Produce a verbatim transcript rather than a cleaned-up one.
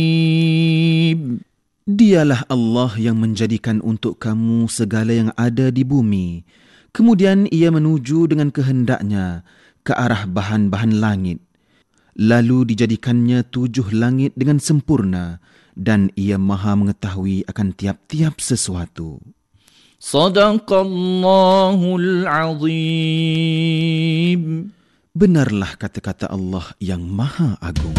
Dialah Allah yang menjadikan untuk kamu segala yang ada di bumi. Kemudian ia menuju dengan kehendaknya ke arah bahan-bahan langit. Lalu dijadikannya tujuh langit dengan sempurna dan ia maha mengetahui akan tiap-tiap sesuatu. Sadaqallahul Azim. Benarlah kata-kata Allah yang maha agung.